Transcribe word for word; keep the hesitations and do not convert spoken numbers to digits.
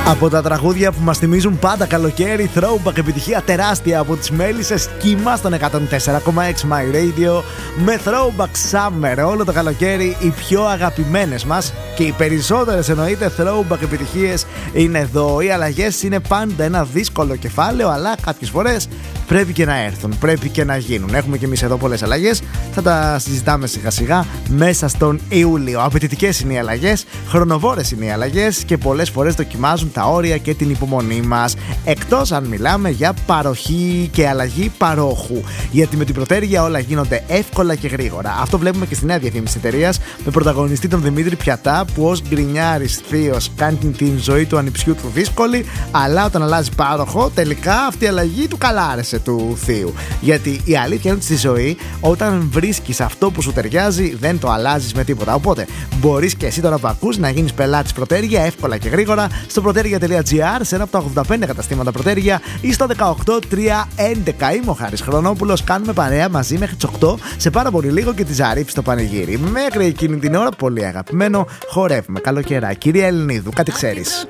Από τα τραγούδια που μας θυμίζουν πάντα καλοκαίρι, throwback επιτυχία τεράστια από τις Μέλισσες Κύμα στον εκατόν τέσσερα κόμμα έξι My Radio με throwback summer όλο το καλοκαίρι, οι πιο αγαπημένες μας και οι περισσότερες εννοείται throwback επιτυχίες είναι εδώ. Οι αλλαγές είναι πάντα ένα δύσκολο κεφάλαιο, αλλά κάποιες φορές πρέπει και να έρθουν, πρέπει και να γίνουν. Έχουμε και εμείς εδώ πολλές αλλαγές, θα τα συζητάμε σιγά σιγά μέσα στον Ιούλιο. Απαιτητικές είναι οι αλλαγές, χρονοβόρες είναι οι αλλαγές και πολλές φορές δοκιμάζουν τα όρια και την υπομονή μας. Εκτός αν μιλάμε για παροχή και αλλαγή παρόχου. Γιατί με την Πρωτέργεια όλα γίνονται εύκολα και γρήγορα. Αυτό βλέπουμε και στη νέα διαφήμιση της εταιρείας με πρωταγωνιστή τον Δημήτρη Πιατά, που ως γκρινιάρης θείος κάνει την ζωή του ανιψιού του δύσκολη, αλλά όταν αλλάζει πάροχο, τελικά αυτή η αλλαγή του καλά άρεσε του θείου. Γιατί η αλήθεια είναι ότι στη ζωή, όταν βρίσκεις αυτό που σου ταιριάζει, δεν το αλλάζεις με τίποτα. Οπότε μπορείς και εσύ τώρα που ακούς να γίνεις πελάτης Πρωτέργεια εύκολα και γρήγορα στο πρωτέργεια τελεία τζι άρ, σε ένα από τα ογδόντα πέντε καταστήματα Πρωτέργεια ή στο δεκαοκτώ τριακόσια έντεκα. Είμαι ο Χάρης Χρονόπουλος. Κάνουμε παρέα μαζί μέχρι τις οκτώ. Σε πάρα πολύ λίγο και τη Ζαρίφη στο πανηγύρι. Μέχρι εκείνη την ώρα, πολύ αγαπημένο, χορεύουμε καλοκαιρά. Κυρία Ελληνίδου, κάτι ξέρεις.